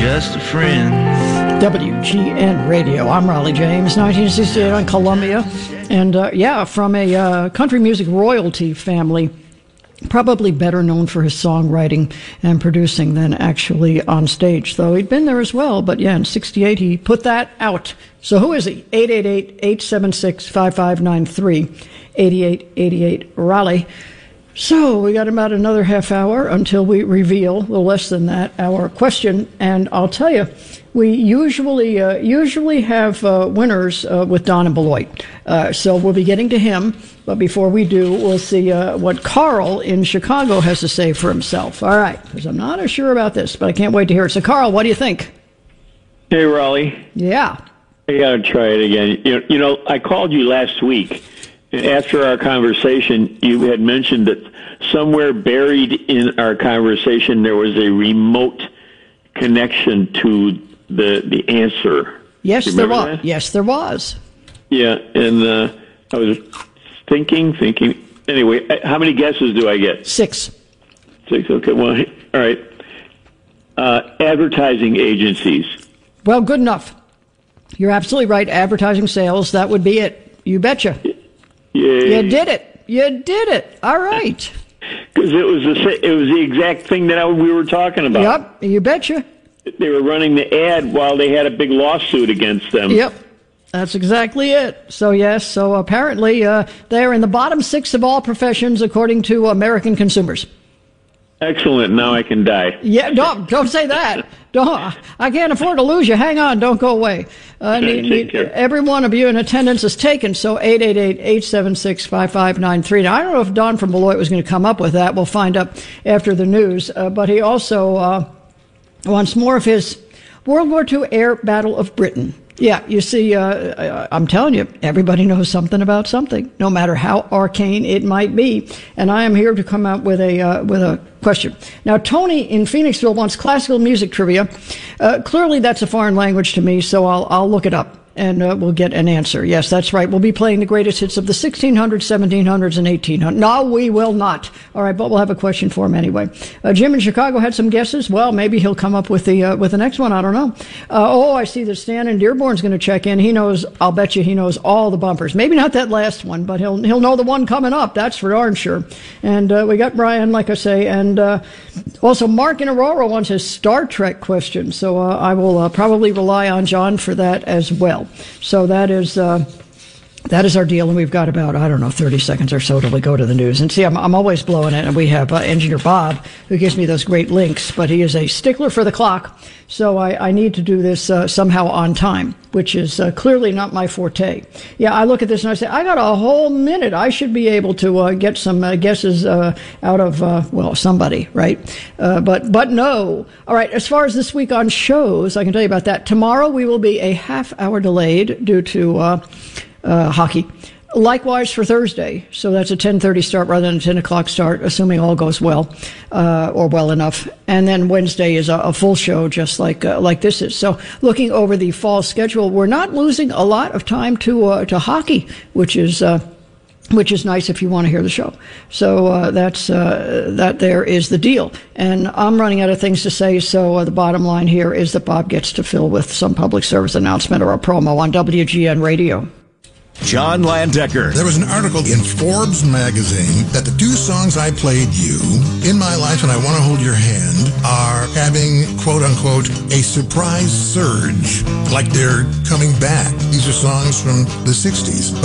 just a friend. WGN Radio. I'm Raleigh James, 1968 on Columbia. And from a country music royalty family, probably better known for his songwriting and producing than actually on stage, though he'd been there as well. But yeah, in 68, he put that out. So who is he? 888-876-5593, 8888 Raleigh. So we got about another half hour until we reveal, a little less than that, our question. And I'll tell you, we usually have winners with Don and Beloit. So we'll be getting to him. But before we do, we'll see what Carl in Chicago has to say for himself. All right, because I'm not sure about this, but I can't wait to hear it. So, Carl, what do you think? Hey, Raleigh. Yeah. I got to try it again. You know, I called you last week. After our conversation, you had mentioned that somewhere buried in our conversation there was a remote connection to the answer. Yes, there was. That? Yes, there was. Yeah, and I was thinking. Anyway, how many guesses do I get? 6. 6, okay. Well, all right. Advertising agencies. Well, good enough. You're absolutely right. Advertising sales, that would be it. You betcha. Yay. You did it. You did it. All right. Because it was the exact thing that we were talking about. Yep, you betcha. They were running the ad while they had a big lawsuit against them. Yep, that's exactly it. So, yes, so apparently they're in the bottom 6 of all professions according to American consumers. Excellent. Now I can die. Yeah, don't say that. I can't afford to lose you. Hang on. Don't go away. Every one of you in attendance is taken. So 888-876-5593. Now, I don't know if Don from Beloit was going to come up with that. We'll find out after the news. But he also wants more of his World War II Air Battle of Britain. Yeah, you see, I'm telling you, everybody knows something about something, no matter how arcane it might be. And I am here to come out with a question. Now, Tony in Phoenixville wants classical music trivia. Clearly, that's a foreign language to me, so I'll look it up. And we'll get an answer. Yes, that's right. We'll be playing the greatest hits of the 1600s, 1700s, and 1800s. No, we will not. All right, but we'll have a question for him anyway. Jim in Chicago had some guesses. Well, maybe he'll come up with the next one. I don't know. I see that Stan in Dearborn's going to check in. He knows. I'll bet you he knows all the bumpers. Maybe not that last one, but he'll know the one coming up. That's for darn sure. And we got Brian, like I say, and also Mark in Aurora wants his Star Trek question. So I will probably rely on John for that as well. So that is our deal, and we've got about, 30 seconds or so till we go to the news. And see, I'm always blowing it, and we have Engineer Bob, who gives me those great links, but he is a stickler for the clock, so I need to do this somehow on time, which is clearly not my forte. Yeah, I look at this and I say, I got a whole minute. I should be able to get some guesses out of, somebody, right? But no. All right, as far as this week on shows, I can tell you about that. Tomorrow we will be a half hour delayed due to hockey. Likewise for Thursday, so that's a 10:30 start rather than a 10 o'clock start, assuming all goes well, or well enough. And then Wednesday is a full show, just like this is. So looking over the fall schedule, we're not losing a lot of time to hockey, which is nice if you want to hear the show. So that there is the deal. And I'm running out of things to say, so the bottom line here is that Bob gets to fill with some public service announcement or a promo on WGN Radio. John Landecker. There was an article in Forbes magazine that the 2 songs I played you, In My Life and I Want to Hold Your Hand, are having, quote unquote, a surprise surge, like they're coming back. These are songs from the 60s.